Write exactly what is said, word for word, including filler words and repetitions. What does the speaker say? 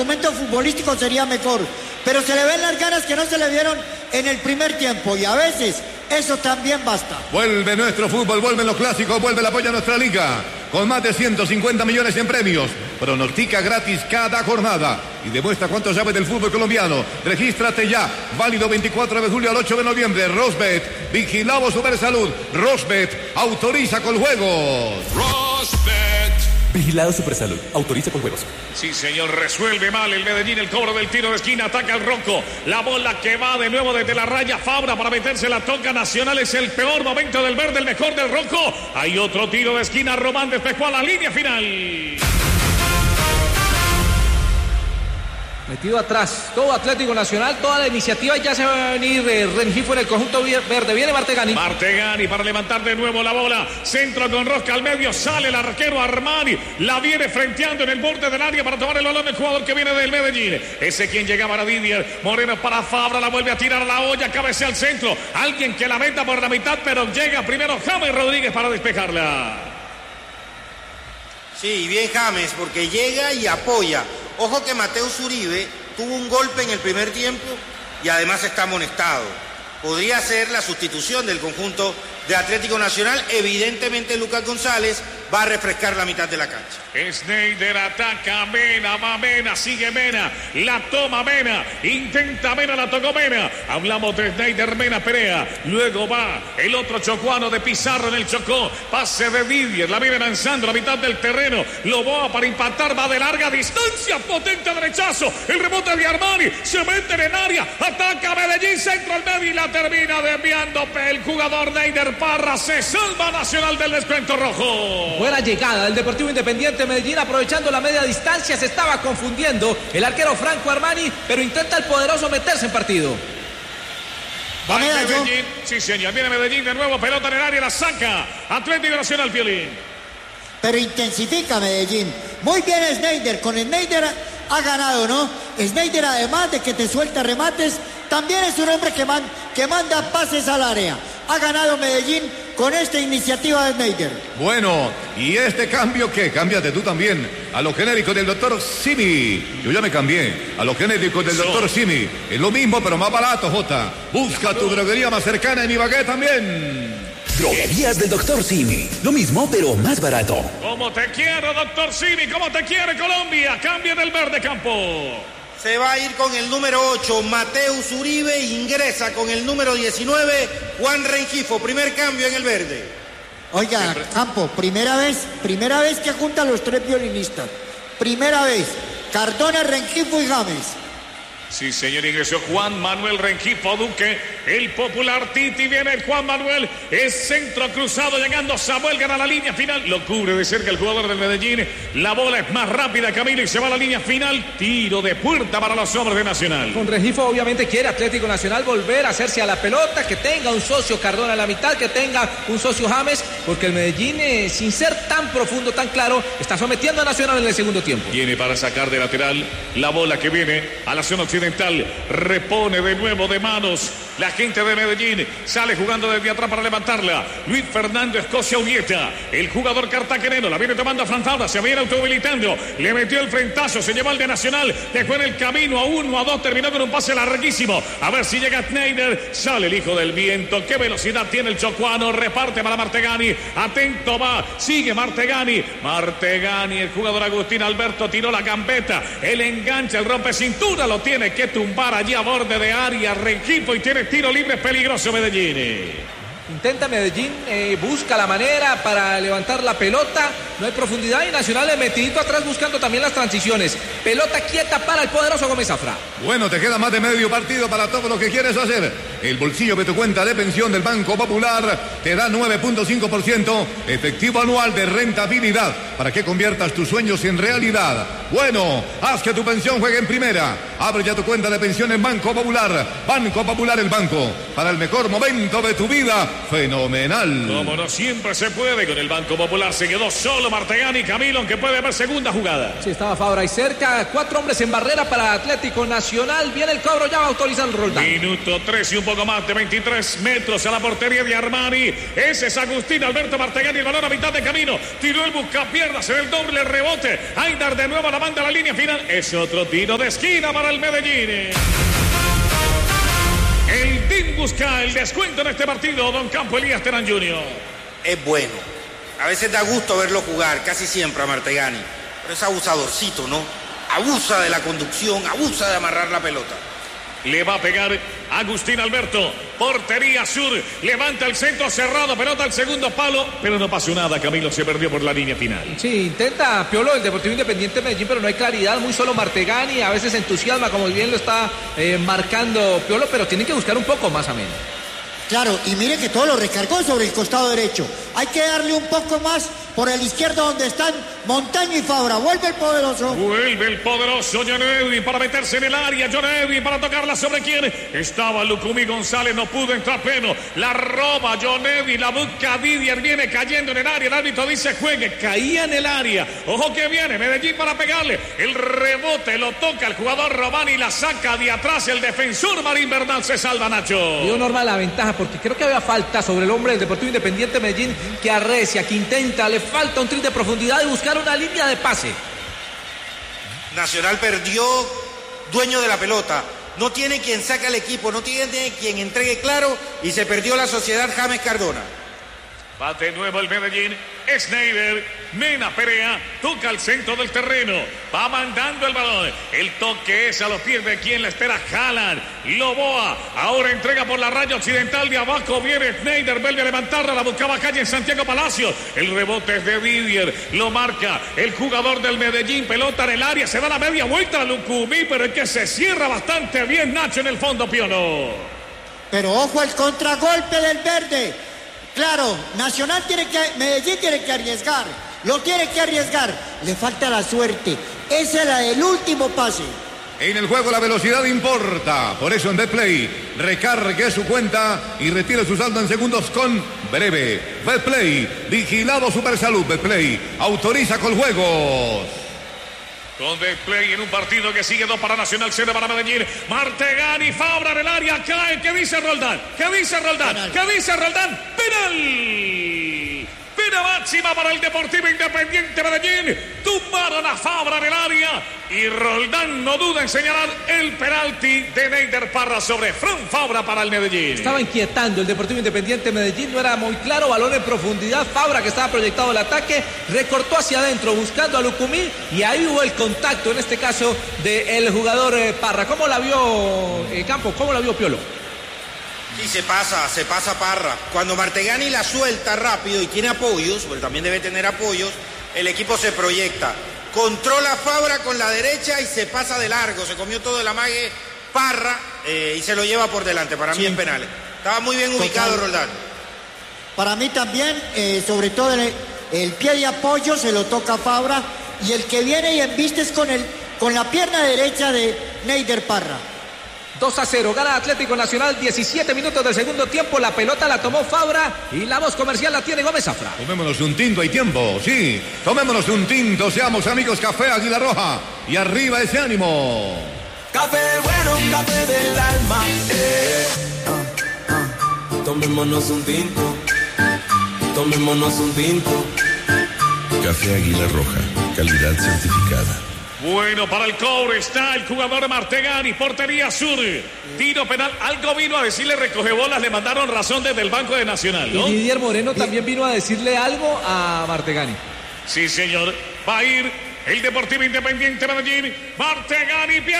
momento futbolístico sería mejor, pero se le ven las ganas que no se le vieron en el primer tiempo y a veces eso también basta. Vuelve nuestro fútbol, vuelven los clásicos, vuelve el apoyo a nuestra liga. Con más de ciento cincuenta millones en premios. Pronostica gratis cada jornada y demuestra cuánto sabes del fútbol colombiano. Regístrate ya. Válido veinticuatro de julio al ocho de noviembre. Rosbet, vigilado Supersalud. Rosbet, autoriza con juegos. Rosbet. Vigilado Supersalud. Autoriza con juegos. Sí, señor. Resuelve mal el Medellín. El cobro del tiro de esquina. Ataca el Ronco. La bola que va de nuevo desde la raya. Fabra para meterse. La toca Nacional. Es el peor momento del verde. El mejor del Ronco. Hay otro tiro de esquina. Román despejó a la línea final. Metido atrás, todo Atlético Nacional, toda la iniciativa y ya se va a venir eh, Rengifo en el conjunto verde. Viene Martegani. Martegani para levantar de nuevo la bola. Centro con rosca al medio, sale el arquero Armani. La viene frenteando en el borde del área para tomar el balón el jugador que viene del Medellín. Ese quien llegaba a Didier. Moreno para Fabra, la vuelve a tirar a la olla, cabecea al centro. Alguien que la meta por la mitad, pero llega primero James Rodríguez para despejarla. Sí, bien James, porque llega y apoya. Ojo que Mateus Uribe tuvo un golpe en el primer tiempo y además está amonestado. Podría ser la sustitución del conjunto de Atlético Nacional. Evidentemente Lucas González va a refrescar la mitad de la cancha. Sneijder ataca a Mena, va Mena, sigue Mena, la toma Mena, intenta Mena, la tocó Mena. Hablamos de Sneijder, Mena, Perea. Luego va el otro chocuano de Pizarro en el Chocó. Pase de Didier, la viene lanzando a la mitad del terreno. Loboa para impactar, va de larga distancia, potente derechazo. El rebote de Armani, se mete en área, ataca a Medellín, centro al medio y la termina desviando el jugador Neider Parra. Se salva Nacional del descuento rojo. Buena llegada del Deportivo Independiente Medellín, aprovechando la media distancia. Se estaba confundiendo el arquero Franco Armani, pero intenta el poderoso meterse en partido. Va Medellín, sí señor, viene Medellín de nuevo, pelota en el área, la saca Atlético Nacional, Piolín. Pero intensifica Medellín. Muy bien Sneijder, con Sneijder ha ganado, ¿no? Sneijder, además de que te suelta remates, también es un hombre que, man, que manda pases al área. Ha ganado Medellín con esta iniciativa de Sneijder. Bueno, ¿y este cambio qué? Cámbiate tú también a lo genérico del doctor Simi. Yo ya me cambié a lo genérico del doctor Simi. Es lo mismo, pero más barato, Jota. Busca tu droguería más cercana en Ibagué también. Droguerías del doctor Simi. Lo mismo, pero más barato. Como te quiero, doctor Simi, como te quiere Colombia. Cambia del verde campo. Se va a ir con el número ocho, Mateus Uribe, ingresa con el número diecinueve, Juan Rengifo, primer cambio en el verde. Oiga, Siempre. Campo, primera vez, primera vez que junta a los tres violinistas. Primera vez, Cardona, Rengifo y James. Sí, señor, ingresó Juan Manuel Rengifo Duque, el popular Titi, viene el Juan Manuel, es centro cruzado, llegando Samuel, gana la línea final, lo cubre de cerca el jugador del Medellín, la bola es más rápida, Camilo, y se va a la línea final, tiro de puerta para los hombres de Nacional. Con Rengifo obviamente quiere Atlético Nacional volver a hacerse a la pelota, que tenga un socio Cardona a la mitad, que tenga un socio James, porque el Medellín, eh, sin ser tan profundo, tan claro, está sometiendo a Nacional en el segundo tiempo. Viene para sacar de lateral la bola que viene a la zona occidental. Repone de nuevo de manos la gente de Medellín, sale jugando desde atrás para levantarla Luis Fernando Escocia Urieta, el jugador cartagenero, la viene tomando a Franfalda, se viene autohabilitando, le metió el frentazo, se llevó al de Nacional, dejó en el camino a uno, a dos, terminó con un pase larguísimo, a ver si llega Sneijder, sale el hijo del viento, qué velocidad tiene el chocuano, reparte para Martegani, atento va, sigue Martegani, Martegani, el jugador Agustín Alberto tiró la gambeta, el enganche, el rompe cintura, lo tiene que tumbar allí a borde de área Rengifo y tiene tiro libre peligroso Medellín. Intenta Medellín, eh, busca la manera para levantar la pelota, no hay profundidad y Nacional es metidito atrás buscando también las transiciones. Pelota quieta para el poderoso Gómez Zafra. Bueno, te queda más de medio partido para todo lo que quieres hacer. El bolsillo de tu cuenta de pensión del Banco Popular te da nueve punto cinco por ciento efectivo anual de rentabilidad para que conviertas tus sueños en realidad. Bueno, haz que tu pensión juegue en primera. Abre ya tu cuenta de pensión en Banco Popular. Banco Popular, el banco para el mejor momento de tu vida. fenomenal. Como no siempre se puede, con el Banco Popular se quedó solo Martegani. Camilo, aunque puede haber segunda jugada. Sí, estaba Fabra ahí cerca. Cuatro hombres en barrera para Atlético Nacional. Viene el cobro, ya va a autorizar Roldán. Minuto tres y un poco más de veintitrés metros a la portería de Armani. Ese es Agustín Alberto Martegani, el balón a mitad de camino. Tiró el buscapiernas en el doble rebote. Aidar de nuevo la manda a la línea final. Es otro tiro de esquina para el Medellín. El team busca el descuento en este partido, don Campo Elías Terán junior Es bueno. A veces da gusto verlo jugar, casi siempre a Martegani. Pero es abusadorcito, ¿no? Abusa de la conducción, abusa de amarrar la pelota. Le va a pegar Agustín Alberto. Portería sur. Levanta el centro cerrado. Pelota al segundo palo. Pero no pasó nada. Camilo se perdió por la línea final. Sí, intenta Piolo el Deportivo Independiente Medellín, pero no hay claridad. Muy solo Martegani. A veces entusiasma, como bien lo está eh, marcando Piolo, pero tienen que buscar un poco más a menos. Claro, y mire que todo lo recargó sobre el costado derecho. Hay que darle un poco más por el izquierdo donde están Montaño y Fabra. Vuelve el poderoso. Vuelve el poderoso John Edwin para meterse en el área. John Edwin para tocarla sobre quién. Estaba Lucumí González, no pudo entrar pleno. La roba John Edwin, la busca Didier, viene cayendo en el área. El árbitro dice juegue, caía en el área. Ojo que viene Medellín para pegarle. El rebote lo toca el jugador Román y la saca de atrás. El defensor Marín Bernal se salva, Nacho. Dio normal la ventaja porque creo que había falta sobre el hombre del Deportivo Independiente Medellín, que arrecia, que intenta, le falta un tris de profundidad y buscar una línea de pase. Nacional perdió dueño de la pelota. No tiene quien saque al equipo, no tiene quien entregue claro y se perdió la sociedad James Cardona. Va de nuevo el Medellín. Schneider, Mena Perea, toca al centro del terreno. Va mandando el balón. El toque es a los pies de quien la espera. Haaland, Loboa. Ahora entrega por la raya occidental. De abajo viene Schneider. Vuelve a levantarla. La buscaba calle en Santiago Palacios. El rebote es de Didier. Lo marca el jugador del Medellín. Pelota en el área. Se da la media vuelta a Lucumí. Pero es que se cierra bastante bien Nacho en el fondo, Piono. Pero ojo al contragolpe del verde. Claro, Nacional tiene que, Medellín tiene que arriesgar, lo tiene que arriesgar, le falta la suerte, esa es la del último pase. En el juego la velocidad importa, por eso en Betplay recargue su cuenta y retire su saldo en segundos con Breve. Betplay, vigilado Supersalud. Betplay, autoriza con juegos. Con Betplay en un partido que sigue dos para Nacional, cero para Medellín. Martegani, Fabra en el área, cae. ¿Qué dice Roldán? ¿Qué dice Roldán? Penal. ¿Qué dice Roldán? ¡Penal! Pena máxima para el Deportivo Independiente Medellín. Tumbaron a Fabra en el área y Roldán no duda en señalar el penalti de Neider Parra sobre Fran Fabra para el Medellín. Estaba inquietando el Deportivo Independiente Medellín, no era muy claro, balón en profundidad. Fabra, que estaba proyectado el ataque, recortó hacia adentro buscando a Lucumí y ahí hubo el contacto, en este caso, del jugador eh, Parra. ¿Cómo la vio eh, Campo? ¿Cómo la vio Piolo? Sí, se pasa, se pasa Parra. Cuando Martegani la suelta rápido y tiene apoyos, porque también debe tener apoyos, el equipo se proyecta. Controla Fabra con la derecha y se pasa de largo. Se comió todo el amague Parra eh, y se lo lleva por delante. Para sí. mí en penales. Estaba muy bien ubicado Roldán. Para mí también, eh, sobre todo el, el pie de apoyo se lo toca a Fabra y el que viene y embiste es con, el, con la pierna derecha de Neider Parra. dos a cero, gana Atlético Nacional, diecisiete minutos del segundo tiempo, la pelota la tomó Fabra y la voz comercial la tiene Gómez Zafra. Tomémonos un tinto, hay tiempo, sí, tomémonos un tinto, seamos amigos, Café Águila Roja, y arriba ese ánimo. Café bueno, café del alma, eh. ah, ah. Tomémonos un tinto, tomémonos un tinto. Café Águila Roja, calidad certificada. Bueno, para el cobre está el jugador Martegani, portería sur, tiro penal. Algo vino a decirle, recoge bolas, le mandaron razón desde el Banco de Nacional, ¿no? Y Didier Moreno también vino a decirle algo a Martegani. Sí, señor, va a ir el Deportivo Independiente Medellín. Martegani,